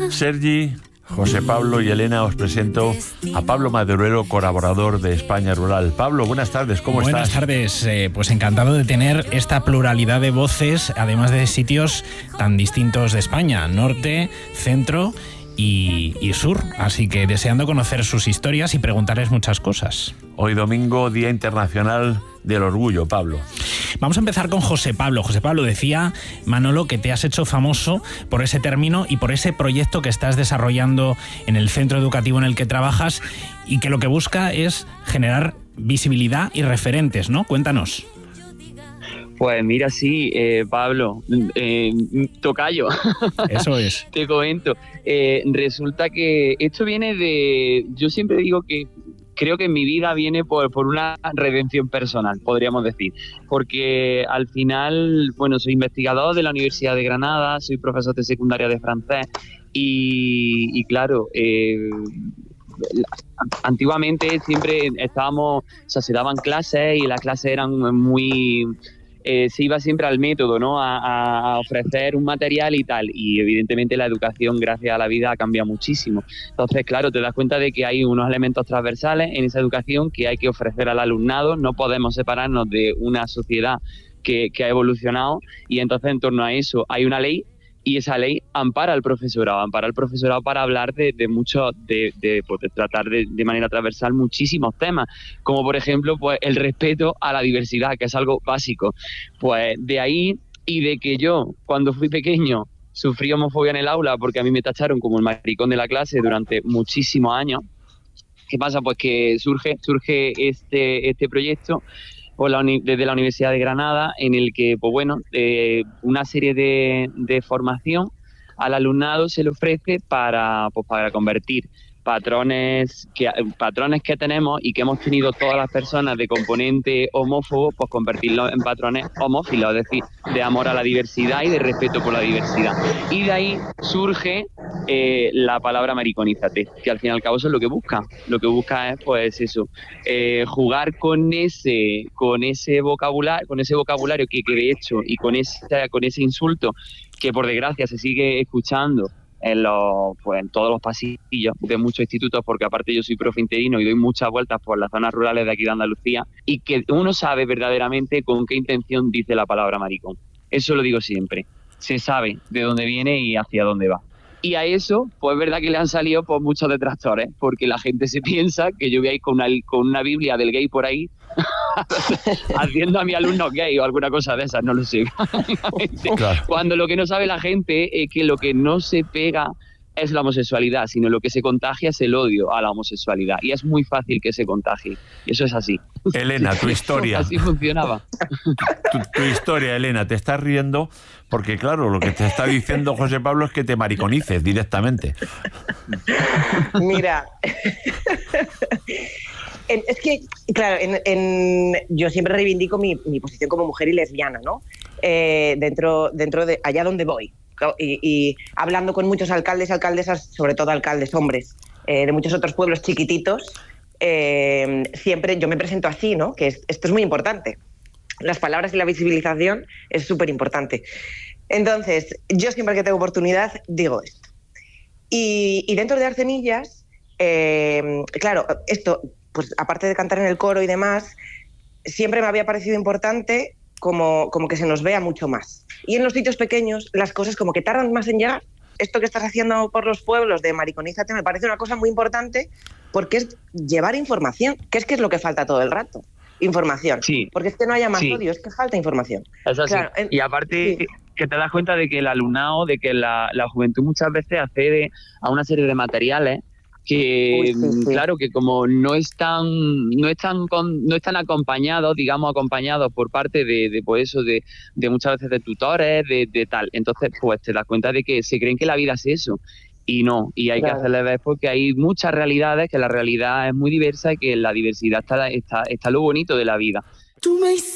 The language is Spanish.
Sergi, José Pablo y Elena, os presento a Pablo Maduero, colaborador de España Rural. Pablo, buenas tardes, ¿cómo estás? Buenas tardes, pues encantado de tener esta pluralidad de voces, además de sitios tan distintos de España, norte, centro y sur, así que deseando conocer sus historias y preguntarles muchas cosas. Hoy domingo, Día Internacional del Orgullo, Pablo. Vamos a empezar con José Pablo. José Pablo, decía Manolo que te has hecho famoso por ese término y por ese proyecto que estás desarrollando en el centro educativo en el que trabajas y que lo que busca es generar visibilidad y referentes, ¿no? Cuéntanos. Pues mira, sí, Pablo, tocayo. Eso es. Te comento. Resulta que esto viene de... Yo siempre digo que creo que en mi vida viene por una redención personal, podríamos decir. Porque al final, bueno, soy investigador de la Universidad de Granada, soy profesor de secundaria de francés y claro... antiguamente siempre estábamos, o sea, se daban clases y las clases eran muy... se iba siempre al método, ¿no? A ofrecer un material y tal. Y evidentemente la educación, gracias a la vida, ha cambiado muchísimo. Entonces, claro, te das cuenta de que hay unos elementos transversales en esa educación que hay que ofrecer al alumnado. No podemos separarnos de una sociedad que ha evolucionado. Y entonces, en torno a eso, hay una ley. Y esa ley ampara al profesorado para hablar de tratar de manera transversal muchísimos temas, como por ejemplo pues el respeto a la diversidad, que es algo básico. Pues de ahí, y de que yo, cuando fui pequeño, sufrí homofobia en el aula porque a mí me tacharon como el maricón de la clase durante muchísimos años. ¿Qué pasa? Pues que surge este proyecto desde la Universidad de Granada, en el que, pues bueno, una serie de formación al alumnado se le ofrece para convertir patrones que tenemos y que hemos tenido todas las personas de componente homófobo, pues convertirlos en patrones homófilos, es decir, de amor a la diversidad y de respeto por la diversidad. Y de ahí surge la palabra mariconízate, que al fin y al cabo eso es lo que busca. Lo que busca es, pues eso, jugar con ese vocabulario que de hecho, y con ese insulto que por desgracia se sigue escuchando en todos los pasillos de muchos institutos, porque aparte yo soy profe interino y doy muchas vueltas por las zonas rurales de aquí de Andalucía, y que uno sabe verdaderamente con qué intención dice la palabra maricón. Eso lo digo siempre. Se sabe de dónde viene y hacia dónde va. Y a eso, pues es verdad que le han salido pues muchos detractores, porque la gente se piensa que yo voy a ir con una Biblia del gay por ahí haciendo a mi alumno gay o alguna cosa de esas, no lo sé. Claro. Cuando lo que no sabe la gente es que lo que no se pega es la homosexualidad, sino lo que se contagia es el odio a la homosexualidad. Y es muy fácil que se contagie. Y eso es así. Elena, tu historia. Así funcionaba. Tu historia, Elena, te estás riendo porque, claro, lo que te está diciendo José Pablo es que te mariconices directamente. Mira, es que, claro, yo siempre reivindico mi posición como mujer y lesbiana, ¿no? Dentro de allá donde voy. Y hablando con muchos alcaldes y alcaldesas, sobre todo alcaldes hombres, de muchos otros pueblos chiquititos, siempre yo me presento así, ¿no? Que esto es muy importante. Las palabras y la visibilización es súper importante. Entonces, yo siempre que tengo oportunidad digo esto. Y dentro de Arcenillas, claro, esto, pues aparte de cantar en el coro y demás, siempre me había parecido importante como que se nos vea mucho más. Y en los sitios pequeños las cosas como que tardan más en llegar. Esto que estás haciendo por los pueblos de Mariconízate me parece una cosa muy importante, porque es llevar información, que es lo que falta todo el rato. Información. Sí. Porque es que no haya más odio, es que falta información. Eso claro, sí. Y aparte que te das cuenta de que el alumnado, de que la juventud muchas veces accede a una serie de materiales que, claro, que como no están acompañados por parte de muchas veces de tutores, de tal. Entonces, pues te das cuenta de que se creen que la vida es eso. Y no, y hay que hacerle ver porque hay muchas realidades, que la realidad es muy diversa y que en la diversidad está lo bonito de la vida.